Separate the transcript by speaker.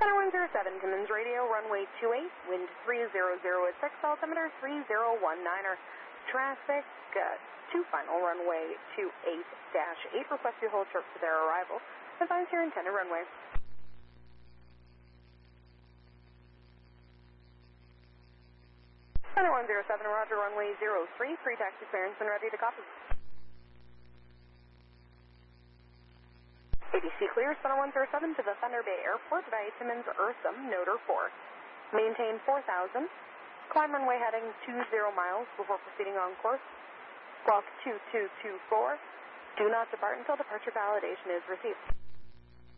Speaker 1: Center 107, Timmins Radio, runway 28, wind 300 at 6, altimeter 3019er. Traffic to final runway 28-8. Request you hold short for their arrival. Advise your intended runway. Center 107, roger, runway 03, pre-taxi clearance and ready to copy. ABC clear, Center 107 to the Thunder Bay Airport via Timmins Eartham, Noter 4. Maintain 4,000. Climb runway heading 20 miles before proceeding on course. Squawk 2224. Do not depart until departure validation is received.